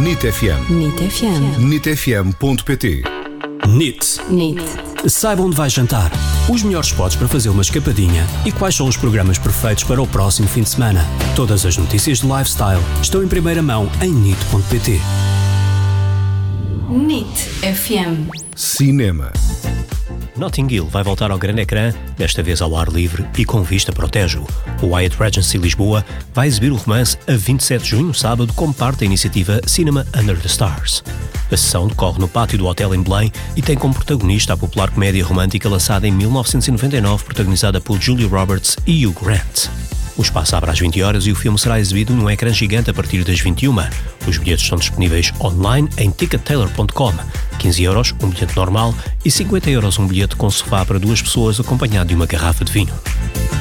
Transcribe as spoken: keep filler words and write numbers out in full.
N I T F M. N I T F M. N I T F M ponto pt. N I T. N I T. Saiba onde vai jantar, os melhores spots para fazer uma escapadinha e quais são os programas perfeitos para o próximo fim de semana. Todas as notícias de lifestyle estão em primeira mão em N I T ponto pt. N I T F M. Cinema. Notting Hill vai voltar ao grande ecrã, desta vez ao ar livre e com vista para o Tejo. O Hyatt Regency Lisboa vai exibir o romance a vinte e sete de junho, sábado, como parte da iniciativa Cinema Under the Stars. A sessão decorre no pátio do hotel em Belém e tem como protagonista a popular comédia romântica lançada em mil novecentos e noventa e nove, protagonizada por Julia Roberts e Hugh Grant. O espaço abre às vinte horas e o filme será exibido num ecrã gigante a partir das vinte e uma. Os bilhetes estão disponíveis online em ticket tailor ponto com. quinze euros um bilhete normal e cinquenta euros um bilhete com sofá para duas pessoas acompanhado de uma garrafa de vinho.